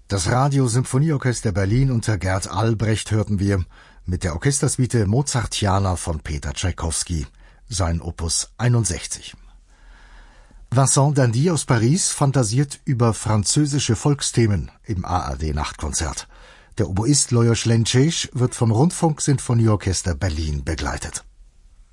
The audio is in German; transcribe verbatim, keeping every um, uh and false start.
Das Radio-Symphonieorchester Berlin unter Gerd Albrecht hörten wir mit der Orchestersuite Mozartiana von Peter Tschaikowski, sein Opus einundsechzig. Vincent Dandy aus Paris fantasiert über französische Volksthemen im A R D-Nachtkonzert. Der Oboist Lajos Lencsés wird vom Rundfunk-Sinfonieorchester Berlin begleitet.